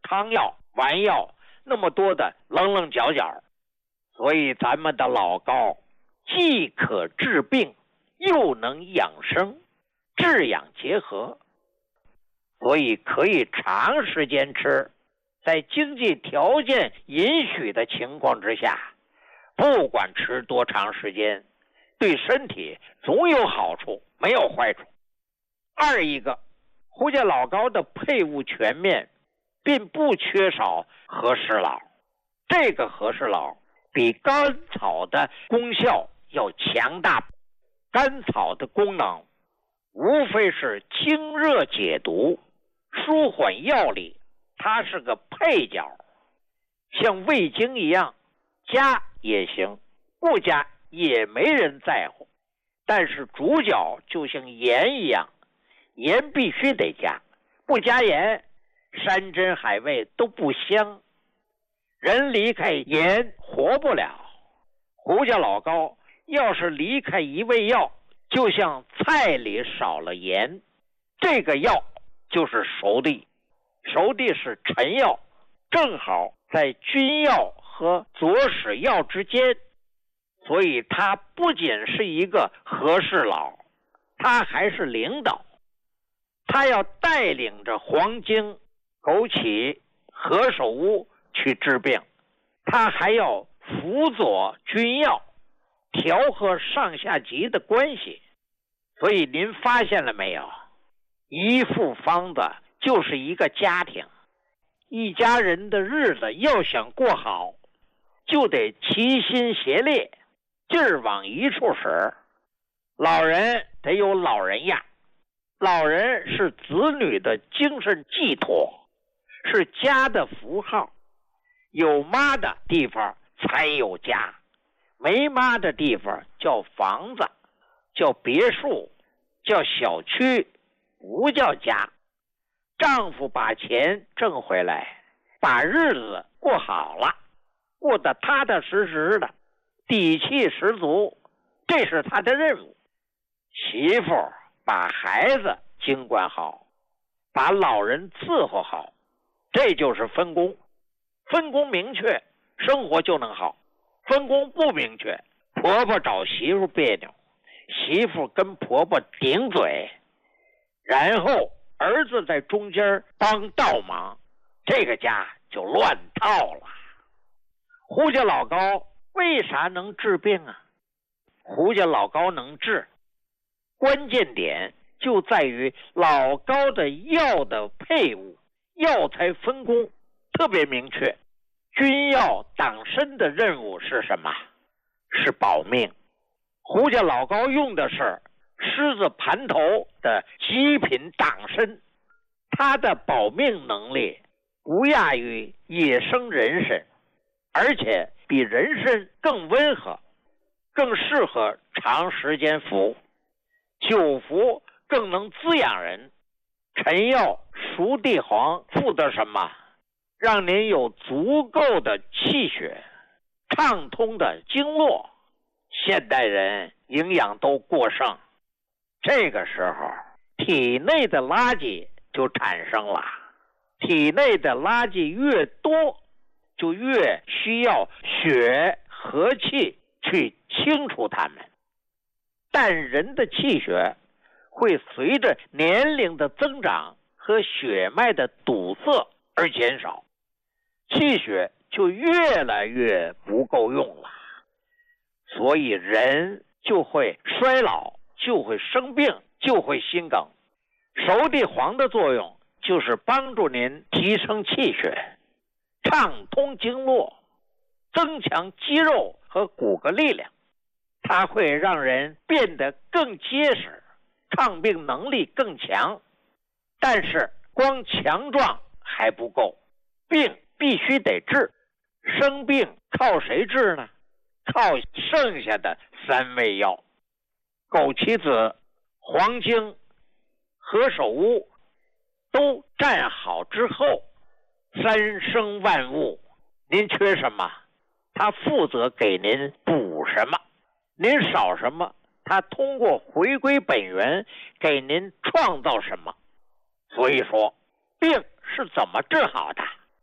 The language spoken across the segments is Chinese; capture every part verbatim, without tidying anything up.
汤药、丸药那么多的棱棱角角，所以咱们的老高既可治病，又能养生，治养结合，所以可以长时间吃，在经济条件允许的情况之下，不管吃多长时间，对身体总有好处，没有坏处。二一个，胡家老高的配伍全面，并不缺少和事佬。这个和事佬比甘草的功效要强大。甘草的功能无非是清热解毒、舒缓药力，它是个配角，像味精一样，加也行，不加也没人在乎。但是主角就像盐一样，盐必须得加，不加盐，山珍海味都不香。人离开盐活不了。胡家老高要是离开一味药，就像菜里少了盐，这个药就是熟地。熟地是陈药，正好在君药和佐使药之间，所以他不仅是一个和事佬，他还是领导。他要带领着黄精、枸杞、何首乌去治病，他还要辅佐君药，调和上下级的关系。所以您发现了没有，一副方子就是一个家庭，一家人的日子要想过好，就得齐心协力，劲儿往一处使。老人得有老人样，老人是子女的精神寄托，是家的符号。有妈的地方才有家，没妈的地方叫房子，叫别墅，叫小区，不叫家。丈夫把钱挣回来，把日子过好了，过得踏踏实实的，底气十足，这是他的任务。媳妇把孩子经管好，把老人伺候好，这就是分工。分工明确，生活就能好。分工不明确，婆婆找媳妇别扭，媳妇跟婆婆顶嘴，然后儿子在中间帮倒忙，这个家就乱套了。胡家老高为啥能治病啊？胡家老高能治，关键点就在于老高的药的配伍，药材分工特别明确。君药党参的任务是什么？是保命。胡家老高用的是狮子盘头的极品党参，它的保命能力不亚于野生人参，而且比人参更温和，更适合长时间服，久服更能滋养人。陈药、熟地黄附的什么？让您有足够的气血，畅通的经络。现代人营养都过剩，这个时候体内的垃圾就产生了。体内的垃圾越多，就越需要血和气去清除它们。但人的气血会随着年龄的增长和血脉的堵塞而减少，气血就越来越不够用了，所以人就会衰老，就会生病，就会心梗。熟地黄的作用就是帮助您提升气血，畅通经络，增强肌肉和骨骼力量。它会让人变得更结实，抗病能力更强。但是光强壮还不够，病必须得治。生病靠谁治呢？靠剩下的三味药：枸杞子、黄精、何首乌都站好之后，三生万物，您缺什么，他负责给您补什么；您少什么，他通过回归本源给您创造什么。所以说，病是怎么治好的？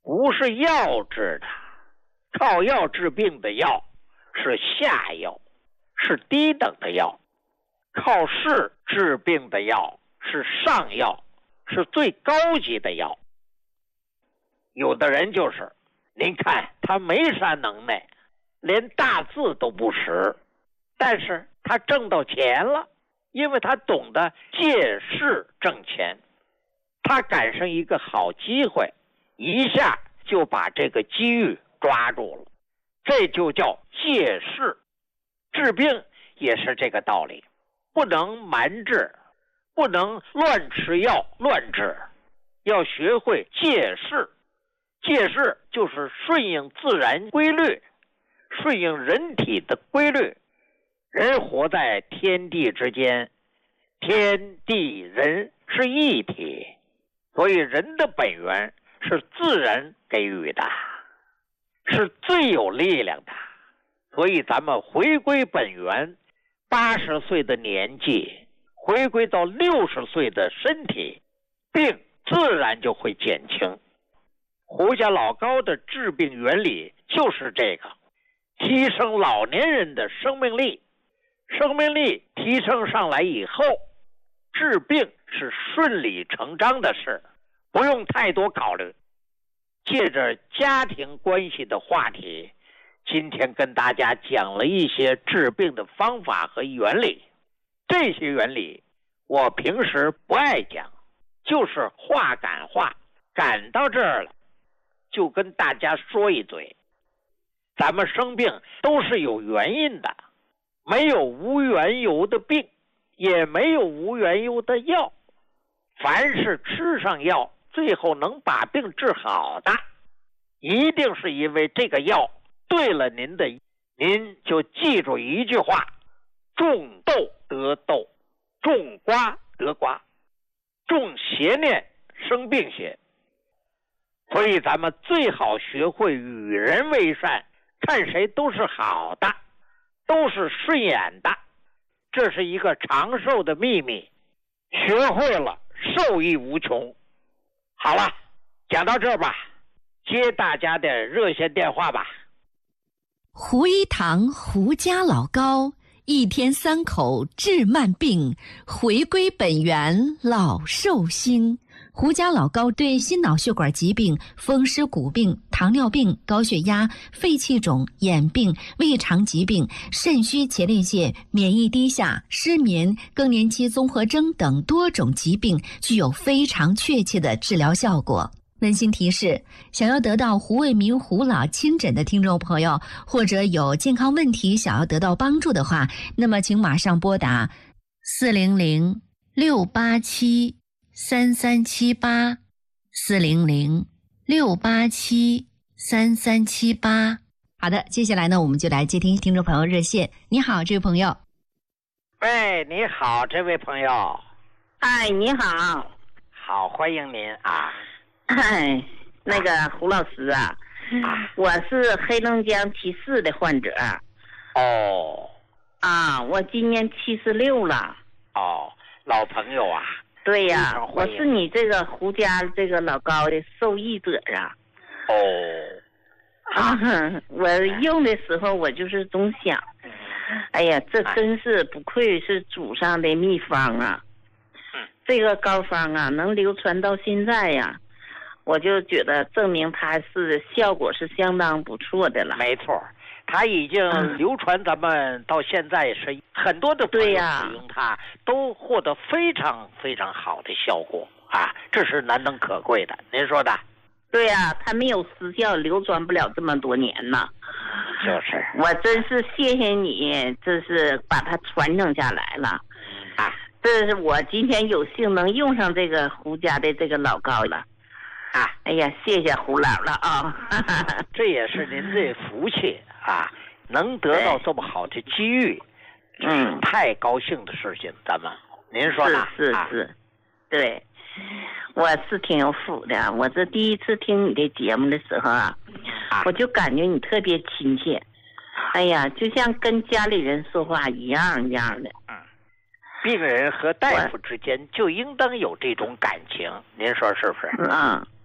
不是药治的，靠药治病的药是下药，是低等的药；靠势治病的药是上药，是最高级的药。有的人就是，您看他没啥能耐，连大字都不识，但是他挣到钱了，因为他懂得借势挣钱。他赶上一个好机会，一下就把这个机遇抓住了，这就叫借势。治病也是这个道理，不能瞒治，不能乱吃药乱治，要学会借势。借势就是顺应自然规律，顺应人体的规律。人活在天地之间，天地人是一体，所以人的本源是自然给予的，是最有力量的。所以咱们回归本源，八十岁的年纪回归到六十岁的身体，病自然就会减轻。胡家老高的治病原理就是这个，提升老年人的生命力。生命力提升上来以后，治病是顺理成章的事，不用太多考虑。借着家庭关系的话题，今天跟大家讲了一些治病的方法和原理。这些原理我平时不爱讲，就是话赶话，赶到这儿了就跟大家说一嘴。咱们生病都是有原因的，没有无缘由的病，也没有无缘由的药。凡是吃上药最后能把病治好的，一定是因为这个药对了您的。您就记住一句话，种豆得豆，种瓜得瓜，种邪念生病邪。所以咱们最好学会与人为善，看谁都是好的，都是顺眼的，这是一个长寿的秘密，学会了受益无穷。好了，讲到这儿吧，接大家的热线电话吧。 胡一堂胡家老高，一天三口治慢病，回归本源老寿星。胡家老高对心脑血管疾病、风湿骨病、糖尿病、高血压、肺气肿、眼病、胃肠疾病、肾虚前列腺、免疫低下、失眠、更年期综合征等多种疾病具有非常确切的治疗效果。温馨提示，想要得到胡卫民胡老亲诊的听众朋友，或者有健康问题想要得到帮助的话，那么请马上拨打四零零六八七三三七八，四零零六八七三三七八。好的，接下来呢，我们就来接听听众朋友热线。你好，这位朋友。 喂，你好，这位朋友。 哎，你好。 好，欢迎您啊。 哎，那个胡老师啊，啊我是黑龙江七市的患者。 哦。 啊，我今年七十六了。 哦，老朋友啊。 对呀，我是你这个胡家这个老高的受益者啊。 哦。 啊，我用的时候我就是总想，哎呀，这真是不愧是祖上的秘方啊。这个膏方啊，能流传到现在呀，我就觉得证明它是效果是相当不错的了。 没错，它已经流传，咱们到现在是很多的朋友使用它，都获得非常非常好的效果啊，这是难能可贵的。您说的？ 对呀、啊，它没有失效，流传不了这么多年呢。 就是， 我真是谢谢你，这是把它传承下来了。啊，这是我今天有幸能用上这个胡家的这个老膏了。啊，哎呀，谢谢胡老了啊！ 这也是您的福气啊，能得到这么好的机遇，嗯，太高兴的事情。咱们，您说呢？ 是是是，啊、对，我是挺有福的。我这第一次听你的节目的时候啊，啊我就感觉你特别亲切。哎呀，就像跟家里人说话一样一样的。 嗯，病人和大夫之间就应当有这种感情，您说是不是？ 嗯。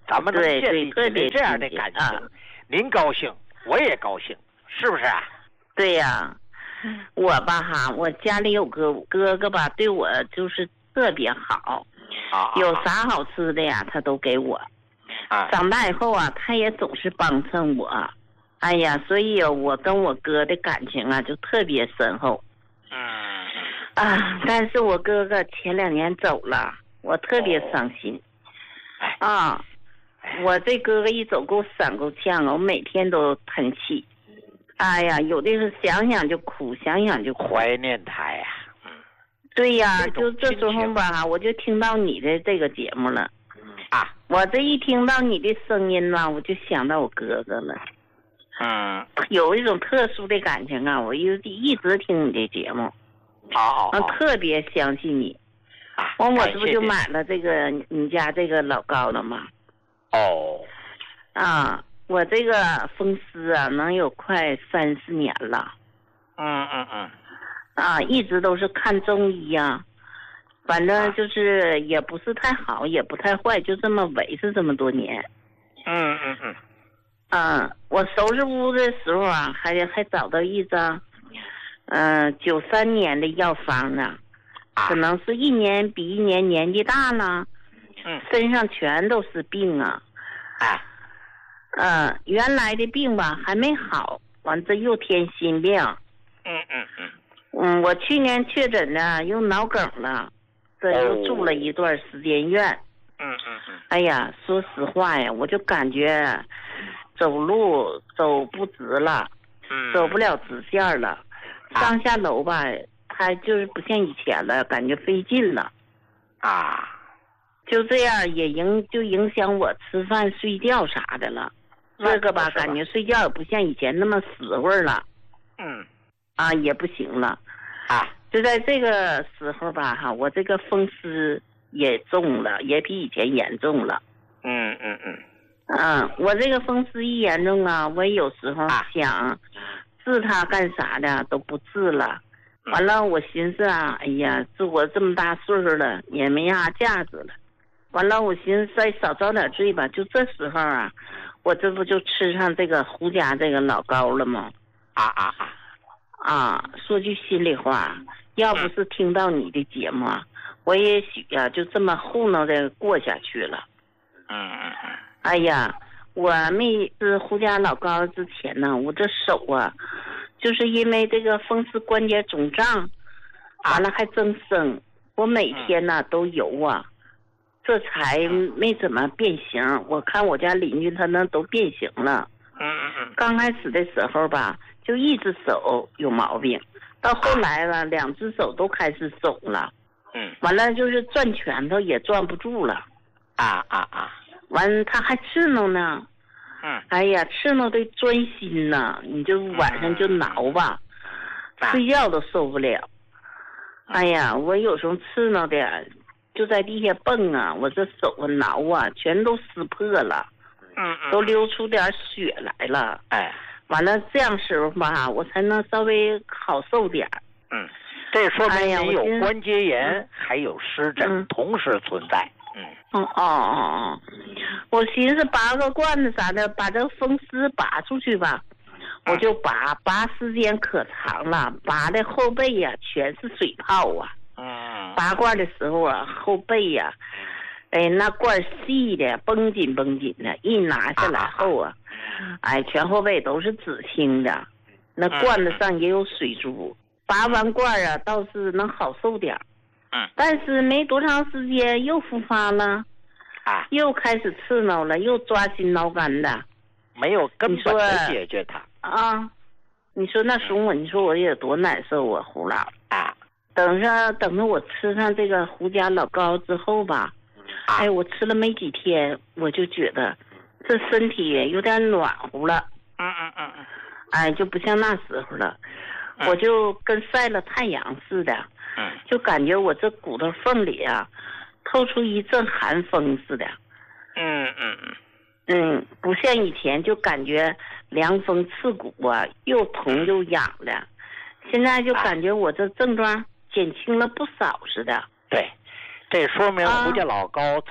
咱们能对建立对起来这样的感情， 啊、 您高兴，我也高兴，是不是啊？ 对呀、啊，我吧哈，我家里有个哥哥吧，对我就是特别好， 啊， 有啥好吃的呀，他都给我。 啊， 长大以后啊，他也总是帮衬我。哎呀，所以我跟我哥的感情啊，就特别深厚。 嗯啊，但是我哥哥前两年走了，我特别伤心。 哦、 啊，我这哥哥一走给我闪够呛啊，我每天都喷气。哎呀，有的是想想就哭，想想就哭。 怀念他呀。嗯， 对呀，就这时候吧，我就听到你的这个节目了。 啊， 我这一听到你的声音呢，我就想到我哥哥了。 嗯， 有一种特殊的感情啊，我一一直听你的节目。 好， 我特别相信你。 啊， 完我这不就买了这个你家这个老高了吗？ 哦。 啊，我这个风湿啊，能有快三四年了。 嗯嗯嗯。 啊，一直都是看中医呀、啊，反正就是也不是太好，也不太坏，就这么维持这么多年。 嗯嗯嗯。 嗯，我收拾屋的时候啊，还还找到一张，嗯，九三年的药方呢，可能是一年比一年年纪大了， 嗯， 身上全都是病啊， 啊， 嗯，原来的病吧还没好，完这又添新病。 嗯嗯嗯。 嗯，我去年确诊的又脑梗了，这又住了一段时间院。 嗯嗯嗯。 哎呀，说实话呀，我就感觉走路走不直了， 嗯， 走不了直线了，上下楼吧，它就是不像以前了，感觉费劲了。 啊， 就这样也影就影响我吃饭睡觉啥的了。这个吧，感觉睡觉也不像以前那么死会儿了。 嗯。 啊，也不行了。 啊， 就在这个时候吧，哈，我这个风湿也重了，也比以前严重了。 嗯嗯嗯。 嗯，我这个风湿一严重啊，我有时候想治它干啥的都不治了。完了，我寻思啊，哎呀，这我这么大岁数了，也没啥价值了。完了，我寻思再少遭点罪吧。就这时候啊，我这不就吃上这个胡家这个老高了吗？ 啊啊啊！ 啊，说句心里话，要不是听到你的节目啊，我也许啊就这么糊弄着过下去了。 嗯嗯嗯。 哎呀，我没吃胡家老高之前呢，我这手啊，就是因为这个风湿关节肿胀，完了还增生，我每天呢都游啊，这才没怎么变形。我看我家邻居他那都变形了。 嗯嗯嗯。 刚开始的时候吧，就一只手有毛病，到后来了，两只手都开始肿了。 嗯。 完了就是攥拳头也攥不住了。 啊啊啊！ 完他还刺挠呢。 嗯。 哎呀，刺挠的钻心呐，你就晚上就挠吧， 嗯、 睡觉都受不了。哎呀，我有时候刺挠的就在地下蹦啊，我这手啊挠啊，全都撕破了。 嗯嗯。 都流出点血来了。 哎。 完了，这样时候吧，我才能稍微好受点。 嗯，这说明你有关节炎， 哎、 还有湿疹、嗯、同时存在。嗯。 哦哦哦哦，我寻思拔个罐子啥的，把这个风湿拔出去吧， 嗯、 我就拔，拔时间可长了，拔的后背呀、啊、全是水泡啊。 嗯。 拔罐的时候啊，后背呀、啊，哎，那罐细的绷紧绷紧的，一拿下来后啊。哎，全后背都是紫青的，那罐子上也有水珠。拔完罐啊，倒是能好受点。 嗯。 但是没多长时间又复发了， 啊， 又开始刺挠了，又抓心挠肝的， 没有根本的解决它。 啊，你说那时候我，你说我有多难受啊，胡老啊。 等着等着我吃上这个胡家老高之后吧， 啊、 哎，我吃了没几天，我就觉得。这身体有点暖和了， 嗯嗯嗯嗯， 哎，就不像那时候了， 嗯、 我就跟晒了太阳似的， 嗯， 就感觉我这骨头缝里啊，透出一阵寒风似的， 嗯嗯嗯， 嗯，不像以前就感觉凉风刺骨啊，又疼又痒的，现在就感觉我这症状减轻了不少似的。 对，这说明胡家老高从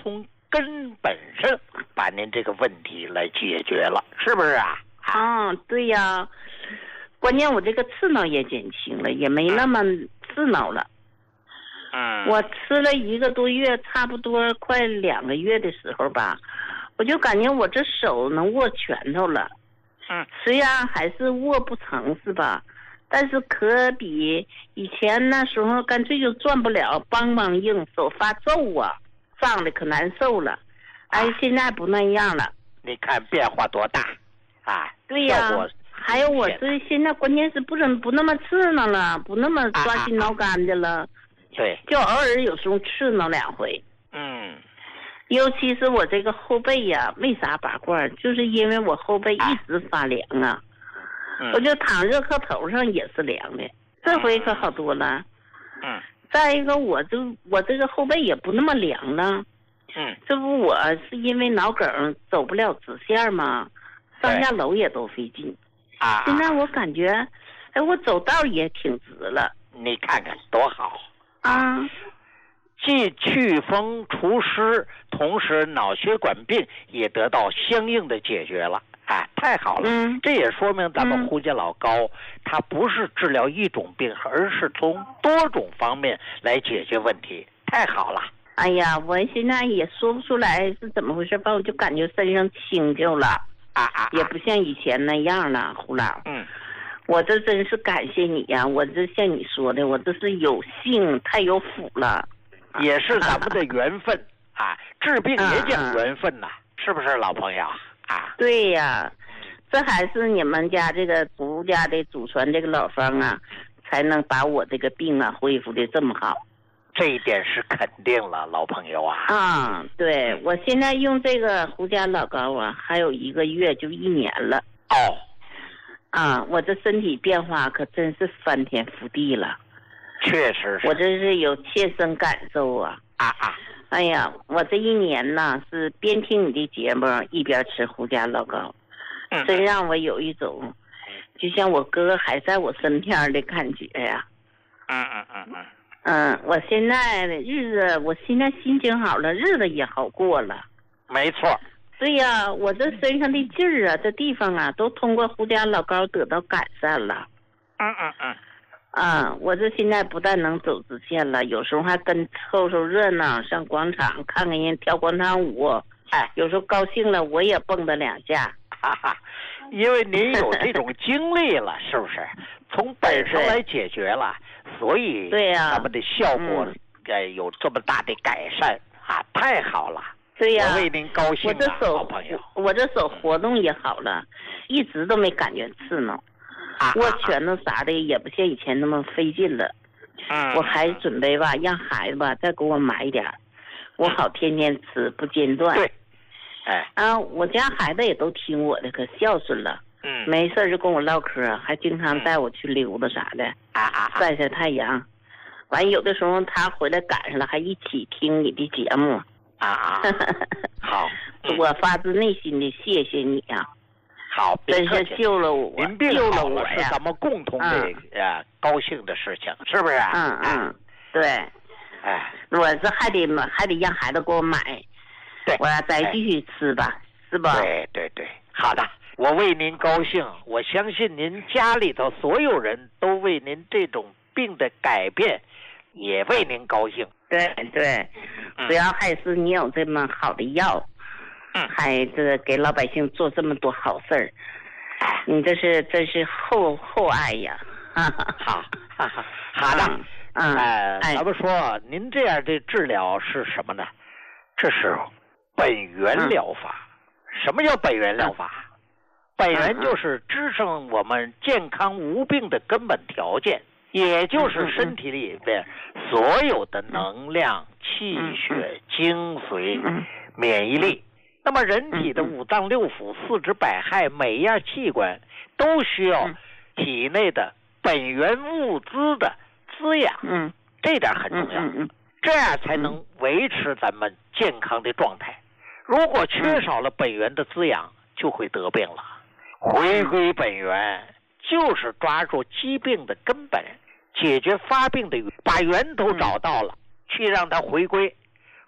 根本上把您这个问题来解决了，是不是啊？ 啊，对呀，关键我这个刺挠也减轻了，也没那么刺挠了。 嗯， 我吃了一个多月，差不多快两个月的时候吧，我就感觉我这手能握拳头了。 嗯， 虽然还是握不成是吧？但是可比以前那时候干脆就转不了，梆梆硬，手发皱啊，胀的可难受了。哎，啊、现在不那样了。 你看变化多大啊！ 对呀，还有我这现在关键是不怎不那么刺挠了，不那么抓心挠肝的了。啊啊对， 就偶尔有时候刺挠两回。 嗯， 尤其是我这个后背呀，没啥拔罐，就是因为我后背一直发凉啊。嗯、我就躺热炕头上也是凉的，这回可好多了。 嗯。 再一个，我就我这个后背也不那么凉了。 嗯。 这不我是因为脑梗走不了直线嘛，上下楼也都费劲。 啊。 现在我感觉，哎，我走道也挺直了。 你看看多好。 啊。 既祛风除湿，同时脑血管病也得到相应的解决了。啊，太好了！ 嗯， 这也说明咱们胡家老高，嗯、它不是治疗一种病，而是从多种方面来解决问题。太好了！ 哎呀，我现在也说不出来是怎么回事吧，我就感觉身上轻就了， 啊啊， 也不像以前那样了，胡老。 嗯， 我这真是感谢你呀！我这像你说的，我这是有幸太有福了， 也是咱们的缘分啊！治病也讲缘分呐、啊，是不是老朋友？啊， 对呀，这还是你们家这个胡家的祖传这个老方啊，才能把我这个病啊恢复的这么好。 这一点是肯定了，老朋友啊。 啊，对，我现在用这个胡家老高啊，还有一个月就一年了。 哦， 啊，我这身体变化可真是翻天覆地了。 确实是， 我这是有切身感受啊。 啊啊。 哎呀，我这一年呢是边听你的节目一边吃胡家老高， 嗯、 真让我有一种就像我哥还在我身边的感觉呀。 嗯嗯嗯嗯。 嗯，我现在的日子，我现在心情好了，日子也好过了。 没错。 对呀，我这身上的劲儿啊，这地方啊，都通过胡家老高得到改善了。 嗯嗯嗯。 啊，我这现在不但能走直线了，有时候还跟凑凑热闹，上广场看看人跳广场舞。哎，有时候高兴了，我也蹦跶两下。 哈哈，因为您有这种经历了，是不是？从本身来解决了，所以对呀， 咱们的效果呃有这么大的改善、嗯、啊，太好了。 对呀， 我为您高兴、啊、 我这手好朋友， 我这手活动也好了，一直都没感觉刺挠。 啊、 握拳头啥的也不像以前那么费劲了。 嗯， 我还准备吧，让孩子吧再给我买一点，我好天天吃不间断。 对，哎， 啊，我家孩子也都听我的，可孝顺了。 嗯， 没事就跟我唠嗑，还经常带我去溜达啥的， 啊啊， 晒晒太阳。完有的时候他回来赶上了，还一起听你的节目。 啊啊，好， 嗯、我发自内心的谢谢你啊。 好， 真是救了我， 您病救了我呀！ 是咱们共同的、嗯、呃高兴的事情，是不是？ 嗯嗯，对。 哎， 我这还得还得让孩子给我买， 对， 我要再继续吃吧，哎、是吧？ 对对对，好的，我为您高兴，我相信您家里头所有人都为您这种病的改变也为您高兴。 对对，主要还是你有这么好的药。 嗯， 还这给老百姓做这么多好事儿，你这是真是厚厚爱呀！哈哈， 好，哈哈，好的， 嗯， 哎，咱们说您这样的治疗是什么呢？这是本源疗法。嗯、什么叫本源疗法？嗯、本源就是支撑我们健康无病的根本条件，也就是身体里边所有的能量、气血、精髓、免疫力。那么人体的五脏六腑、四肢百骸，每一样器官都需要体内的本源物资的滋养， 嗯， 这点很重要， 嗯嗯， 这样才能维持咱们健康的状态。如果缺少了本源的滋养，就会得病了。回归本源，就是抓住疾病的根本，解决发病的源，把源头找到了，去让它回归。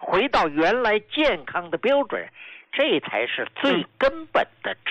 回到原来健康的标准，这才是最根本的